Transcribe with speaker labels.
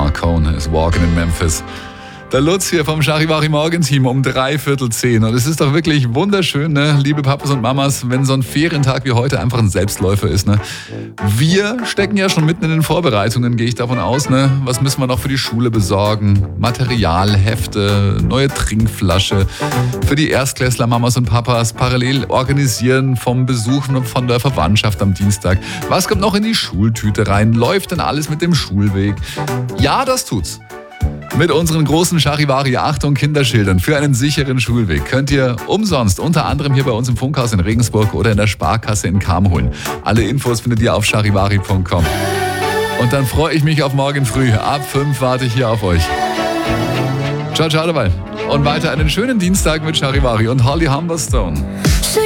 Speaker 1: Marcone is walking in Memphis. Der Lutz hier vom Charivari Morgenteam um 9:45. Und es ist doch wirklich wunderschön, ne? Liebe Papas und Mamas, wenn so ein Ferientag wie heute einfach ein Selbstläufer ist. Ne? Wir stecken ja schon mitten in den Vorbereitungen, gehe ich davon aus. Ne? Was müssen wir noch für die Schule besorgen? Material, Hefte, neue Trinkflasche. Für die Erstklässler, Mamas und Papas, parallel organisieren vom Besuchen von der Verwandtschaft am Dienstag. Was kommt noch in die Schultüte rein? Läuft denn alles mit dem Schulweg? Ja, das tut's. Mit unseren großen Charivari Achtung Kinderschildern für einen sicheren Schulweg könnt ihr umsonst unter anderem hier bei uns im Funkhaus in Regensburg oder in der Sparkasse in Cham holen. Alle Infos findet ihr auf charivari.com. Und dann freue ich mich auf morgen früh. Ab 5 warte ich hier auf euch. Ciao, ciao dabei. Und weiter einen schönen Dienstag mit Charivari und Holly Humberstone.